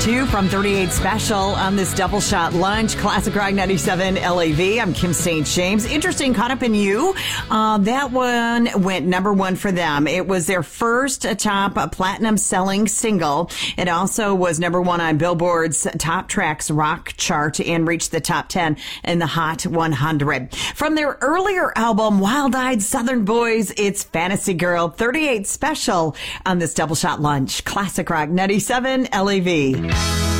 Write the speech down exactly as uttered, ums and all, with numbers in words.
two from thirty-eight Special on this double shot lunch. Classic Rock ninety-seven L A V. I'm Kim Saint James. Interesting, Caught Up in You. Uh, that one went number one for them. It was their first top uh, platinum selling single. It also was number one on Billboard's Top Tracks Rock chart and reached the top ten in the Hot one hundred. From their earlier album, Wild Eyed Southern Boys, it's Fantasy Girl. thirty-eight Special on this double shot lunch. Classic Rock ninety-seven L A V.